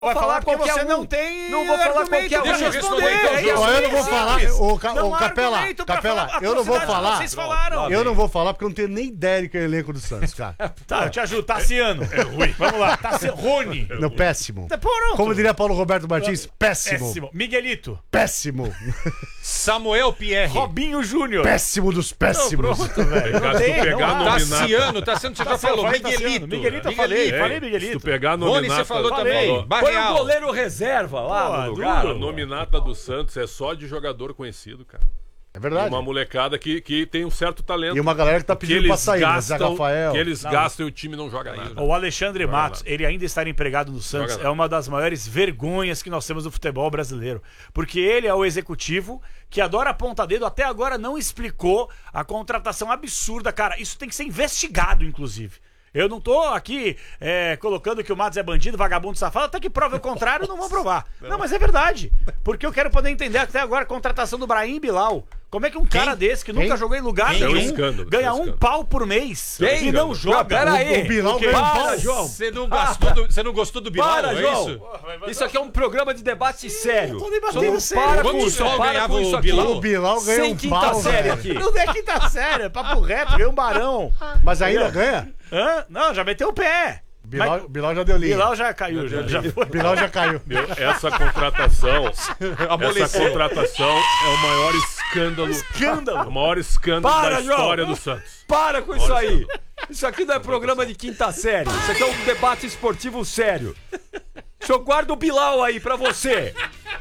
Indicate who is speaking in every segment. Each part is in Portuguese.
Speaker 1: Vai falar porque você
Speaker 2: não
Speaker 1: tem.
Speaker 2: Não vou falar qualquer um.
Speaker 1: Deixa eu responder.
Speaker 3: Eu não vou falar. Ô, Capela, eu não vou falar.
Speaker 1: Vocês falaram.
Speaker 3: Eu não vou falar porque eu não tenho nem ideia de que é o elenco do Santos, cara.
Speaker 1: Tá, eu te ajudo. Tassiano. É ruim. Vamos lá. Rony.
Speaker 3: Não, péssimo.
Speaker 1: Pronto.
Speaker 3: Como diria Paulo Roberto Martins, péssimo.
Speaker 1: Miguelito.
Speaker 3: Péssimo.
Speaker 4: Samuel Pierre.
Speaker 1: Robinho Júnior.
Speaker 3: Péssimo dos péssimos.
Speaker 1: Pronto, velho. Não tem, não há.
Speaker 4: Tassiano, você já falou. Miguelito.
Speaker 1: Miguelito eu falei. Falei Miguelito.
Speaker 5: Se tu pegar a
Speaker 4: Rony,
Speaker 5: nominata...
Speaker 4: você falou também.
Speaker 2: Põe o
Speaker 4: Barreal.
Speaker 2: goleiro reserva lá no lugar.
Speaker 5: A nominata do Santos é só de jogador conhecido, cara.
Speaker 3: É verdade.
Speaker 5: Uma molecada que tem um certo talento.
Speaker 3: E uma galera que tá pedindo pra sair, né? Zé Rafael.
Speaker 5: Que eles gastam e o time não joga nada.
Speaker 1: O Alexandre Matos, ele ainda estar empregado no Santos é uma das maiores vergonhas que nós temos no futebol brasileiro. Porque ele é o executivo que adora apontar dedo, até agora não explicou a contratação absurda. Cara, isso tem que ser investigado, inclusive. Eu não tô aqui colocando que o Matos é bandido, vagabundo, safado, até que prove o contrário, não vão provar. Não, mas é verdade. Porque eu quero poder entender até agora a contratação do Brahim Bilal. Como é que um cara desse, que nunca jogou em lugar nenhum, ganha um pau por mês e não joga?
Speaker 2: Pera aí.
Speaker 3: O Bilal ganha um pau.
Speaker 2: João.
Speaker 4: Você não gostou do Bilal,
Speaker 2: Para,
Speaker 4: é
Speaker 2: João.
Speaker 4: isso?
Speaker 2: Isso aqui é um programa de debate sério.
Speaker 1: Tô debatendo sério.
Speaker 2: Para
Speaker 4: Quando
Speaker 2: com
Speaker 4: o
Speaker 2: isso,
Speaker 4: Sol
Speaker 2: para
Speaker 4: ganhava
Speaker 2: com isso
Speaker 4: o
Speaker 2: aqui.
Speaker 4: Bilal?
Speaker 3: O Bilal ganha
Speaker 2: Sem
Speaker 3: um
Speaker 2: quinta
Speaker 3: pau,
Speaker 2: série
Speaker 3: velho.
Speaker 2: aqui.
Speaker 1: Não é quinta série, é papo reto, ganha um barão.
Speaker 3: Mas ainda ganha?
Speaker 1: Hã? Não, já meteu o pé.
Speaker 3: Bilal já deu linha.
Speaker 1: Bilal já caiu, já foi.
Speaker 3: Bilal já caiu.
Speaker 5: Essa contratação é o maior escândalo. O maior escândalo da história do Santos.
Speaker 2: Para com isso aí. Isso aqui não é programa de quinta série. Isso aqui é um debate esportivo sério. O senhor guarda o Bilal aí pra você.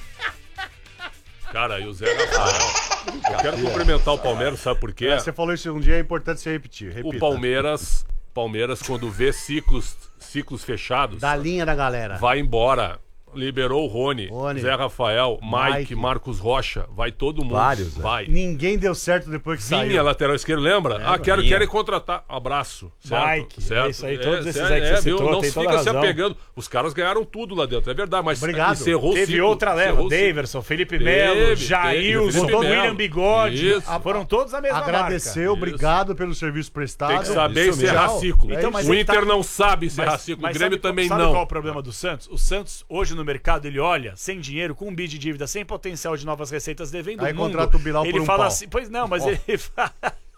Speaker 5: Cara, e o Zé Rafael. Eu quero cumprimentar o Palmeiras, sabe por quê?
Speaker 3: Você falou isso um dia, é importante você repetir.
Speaker 5: O
Speaker 3: Repita.
Speaker 5: Palmeiras, quando vê ciclos fechados,
Speaker 3: Da linha da galera.
Speaker 5: vai embora. Liberou o Rony, Zé Rafael, Mike, Marcos Rocha, vai todo mundo.
Speaker 2: Vários,
Speaker 5: vai.
Speaker 3: Ninguém deu certo depois que
Speaker 5: Vinha,
Speaker 3: saiu.
Speaker 5: lateral esquerdo, lembra? Querem contratar. Abraço. Certo?
Speaker 1: Mike,
Speaker 5: certo.
Speaker 1: é isso aí, todos esses aí que você
Speaker 5: viu?
Speaker 1: citou,
Speaker 5: Não
Speaker 1: tem toda
Speaker 5: fica
Speaker 1: a
Speaker 5: se
Speaker 1: razão.
Speaker 5: apegando. Os caras ganharam tudo lá dentro, é verdade, mas
Speaker 3: Obrigado.
Speaker 5: encerrou o
Speaker 1: Teve
Speaker 5: ciclo,
Speaker 1: outra leva,
Speaker 5: encerrou o ciclo.
Speaker 1: Daverson, Felipe Melo, Jailson,
Speaker 5: Felipe Melo.
Speaker 1: William Bigode.
Speaker 5: Isso.
Speaker 1: Foram todos a mesma
Speaker 3: Agradeceu, obrigado pelo serviço prestado.
Speaker 5: Tem que saber
Speaker 3: Isso
Speaker 5: encerrar
Speaker 3: mesmo.
Speaker 5: ciclo.
Speaker 1: Então, mas
Speaker 5: o
Speaker 1: ele
Speaker 5: Inter
Speaker 1: tá-
Speaker 5: não sabe encerrar ciclo, o Grêmio também
Speaker 1: sabe
Speaker 5: não.
Speaker 1: qual é o problema do Santos? O Santos, hoje no mercado, ele olha, sem dinheiro, com um bi de dívida, sem potencial de novas receitas, devendo
Speaker 3: Aí
Speaker 1: o mundo.
Speaker 3: contrata o Bilal
Speaker 1: Ele
Speaker 3: por um
Speaker 1: fala
Speaker 3: pau.
Speaker 1: assim, pois não, mas ele fala...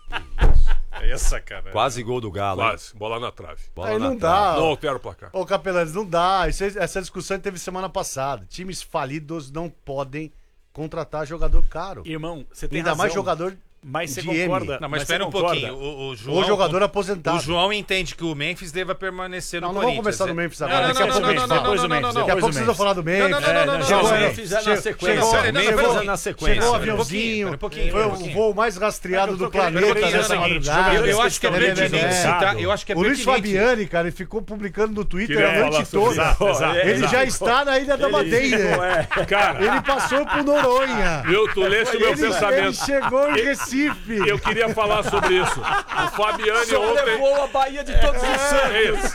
Speaker 5: Essa, cara.
Speaker 2: Quase gol do Galo.
Speaker 5: Quase. Bola na trave.
Speaker 3: Aí não dá.
Speaker 5: Não altera o placar.
Speaker 3: Ô, Capelanes, não dá. Essa discussão teve semana passada. Times falidos não podem contratar jogador caro.
Speaker 1: Irmão, você tem
Speaker 3: Ainda
Speaker 1: razão.
Speaker 3: mais jogador
Speaker 1: Mas você
Speaker 3: de M.
Speaker 1: concorda?
Speaker 4: Não, mas
Speaker 1: você
Speaker 4: espera um
Speaker 1: concorda?
Speaker 4: pouquinho. O João,
Speaker 3: ou jogador aposentado.
Speaker 4: O João entende que o Memphis deva permanecer no
Speaker 3: Não vamos
Speaker 4: Corinthians.
Speaker 3: começar no Memphis agora.
Speaker 4: Não,
Speaker 3: Daqui a pouco a gente fala.
Speaker 1: depois o Memphis,
Speaker 3: Daqui a pouco vocês vão falar do Memphis.
Speaker 4: Não,
Speaker 1: Chegou,
Speaker 2: O
Speaker 1: né?
Speaker 2: Memphis é na sequência.
Speaker 3: chegou-
Speaker 2: O Memphis é na sequência.
Speaker 3: Chegou o
Speaker 4: Pera um
Speaker 3: aviãozinho.
Speaker 4: pouquinho,
Speaker 3: Foi
Speaker 4: pera um
Speaker 3: o
Speaker 4: pouquinho.
Speaker 3: voo mais rastreado do
Speaker 1: querendo
Speaker 3: planeta
Speaker 1: dizer
Speaker 3: nessa
Speaker 1: o seguinte,
Speaker 3: madrugada.
Speaker 4: Eu acho que é pertinente citar. Eu acho que é
Speaker 3: O Luiz
Speaker 4: pertinente.
Speaker 3: Fabiani, cara, ele ficou publicando no Twitter
Speaker 5: Queria
Speaker 3: a
Speaker 5: falar
Speaker 3: noite
Speaker 5: sobre
Speaker 3: toda.
Speaker 5: isso.
Speaker 1: Exato,
Speaker 3: Ele
Speaker 1: exato.
Speaker 3: já está na Ilha da Madeira.
Speaker 1: Cara,
Speaker 3: Ele passou por Noronha.
Speaker 5: Viu? Tu leste o meu
Speaker 3: Ele
Speaker 5: pensamento.
Speaker 3: chegou em Recife.
Speaker 5: Eu queria falar sobre isso. O Fabiani
Speaker 2: Só
Speaker 5: ontem...
Speaker 2: levou a Bahia de todos os santos.
Speaker 5: É isso.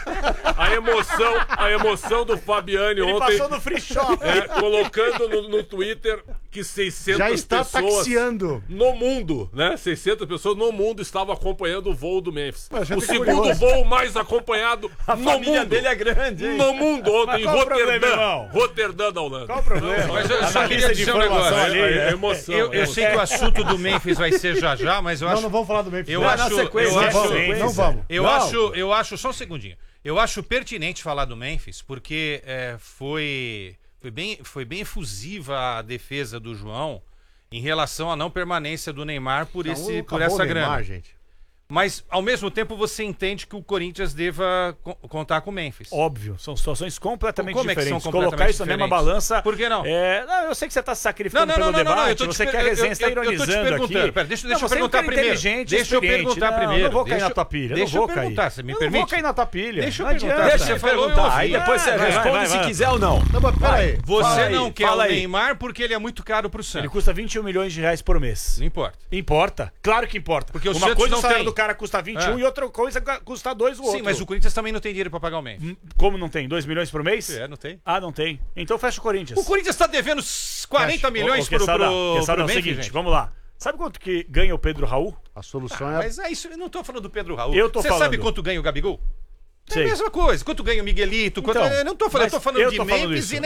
Speaker 5: A emoção do Fabiani
Speaker 1: ele
Speaker 5: ontem,
Speaker 1: passou no free shop.
Speaker 5: colocando no Twitter que 600
Speaker 3: Já está
Speaker 5: pessoas
Speaker 3: taxiando.
Speaker 5: no mundo, né? 600 pessoas no mundo estavam acompanhando o voo do Memphis.
Speaker 3: Mas a
Speaker 5: O
Speaker 3: gente é
Speaker 5: segundo
Speaker 3: curioso.
Speaker 5: voo mais acompanhado
Speaker 2: A
Speaker 5: no
Speaker 2: família
Speaker 5: mundo.
Speaker 2: dele é grande, hein?
Speaker 5: No mundo ontem,
Speaker 1: Mas
Speaker 5: em
Speaker 1: qual o problema,
Speaker 5: Roterdã.
Speaker 1: irmão?
Speaker 5: Roterdã da Holanda.
Speaker 1: Qual o problema?
Speaker 4: Mas eu só
Speaker 1: Analista
Speaker 4: queria
Speaker 1: de
Speaker 4: dizer um negócio.
Speaker 1: informação ali,
Speaker 5: É emoção.
Speaker 4: Eu sei que o assunto do Memphis vai ser já, mas eu
Speaker 3: Não,
Speaker 4: acho...
Speaker 3: não vamos falar do Memphis.
Speaker 4: Eu
Speaker 3: Não,
Speaker 4: acho...
Speaker 2: na sequência,
Speaker 4: eu
Speaker 2: na
Speaker 4: acho-
Speaker 2: sequência.
Speaker 3: não vamos.
Speaker 4: Eu acho, só um segundinho. Eu acho pertinente falar do Memphis, porque foi bem efusiva a defesa do João em relação à não permanência do Neymar por
Speaker 3: Acabou
Speaker 4: essa
Speaker 3: o Neymar,
Speaker 4: grana.
Speaker 3: gente.
Speaker 4: Mas, ao mesmo tempo, você entende que o Corinthians deva contar com o Memphis.
Speaker 1: Óbvio, são situações completamente
Speaker 4: Como é que
Speaker 1: diferentes.
Speaker 4: são
Speaker 1: Colocar
Speaker 4: completamente
Speaker 1: isso na mesma
Speaker 4: diferentes?
Speaker 1: balança...
Speaker 4: Por que não?
Speaker 1: Não, eu sei que você está se sacrificando pelo debate, você quer resenha, você está ironizando
Speaker 4: eu tô te perguntando.
Speaker 1: aqui.
Speaker 4: Pera, deixa
Speaker 1: Não,
Speaker 4: eu
Speaker 1: você é um
Speaker 4: perguntar
Speaker 1: cara
Speaker 4: primeiro.
Speaker 1: inteligente,
Speaker 4: Deixa eu
Speaker 1: experiente.
Speaker 4: perguntar
Speaker 1: Não,
Speaker 4: primeiro.
Speaker 1: Não vou cair
Speaker 4: Deixa-
Speaker 1: na tua pilha.
Speaker 4: deixa
Speaker 1: não
Speaker 4: eu
Speaker 1: vou cair.
Speaker 4: perguntar, você me
Speaker 1: Não
Speaker 4: permite?
Speaker 1: vou cair na tua pilha.
Speaker 4: Deixa eu
Speaker 1: Não
Speaker 4: perguntar.
Speaker 1: adianta.
Speaker 2: Deixa eu
Speaker 4: Falou, eu
Speaker 2: perguntar.
Speaker 4: ouvi.
Speaker 2: Aí depois você responde
Speaker 1: vai,
Speaker 2: se
Speaker 1: vai.
Speaker 2: quiser ou não.
Speaker 3: Não, mas peraí.
Speaker 4: Você
Speaker 2: Fala
Speaker 4: não
Speaker 2: aí,
Speaker 4: quer
Speaker 2: fala
Speaker 4: o
Speaker 2: aí.
Speaker 4: Neymar porque ele é muito caro pro Santos.
Speaker 1: Ele custa 21 milhões de reais por mês.
Speaker 4: Não importa.
Speaker 1: Importa. Claro que importa.
Speaker 4: Porque o
Speaker 1: Uma
Speaker 4: Santos
Speaker 1: coisa
Speaker 4: não
Speaker 1: o salário
Speaker 4: tem.
Speaker 1: do cara custa 21 e outra coisa custa 2 o outro.
Speaker 4: Sim, mas o Corinthians também não tem dinheiro pra pagar o Memphis.
Speaker 1: Como não tem? 2 milhões por mês?
Speaker 4: Não tem.
Speaker 1: Ah, não tem. Então fecha o Corinthians.
Speaker 4: O Corinthians tá devendo 40 milhões pro
Speaker 1: Quesada, é o
Speaker 4: Memphis,
Speaker 1: seguinte,
Speaker 4: gente.
Speaker 1: vamos lá. Sabe quanto que ganha o Pedro Raul?
Speaker 3: A solução é...
Speaker 4: Mas é isso, eu não tô falando do Pedro Raul.
Speaker 1: Eu tô
Speaker 4: Você
Speaker 1: falando.
Speaker 4: sabe quanto ganha o Gabigol? É a mesma coisa. Quanto ganha o Miguelito? Quanto...
Speaker 1: Então,
Speaker 4: eu não tô falando, eu tô falando
Speaker 1: eu
Speaker 4: de
Speaker 1: tô falando
Speaker 4: Memphis
Speaker 1: isso.
Speaker 4: e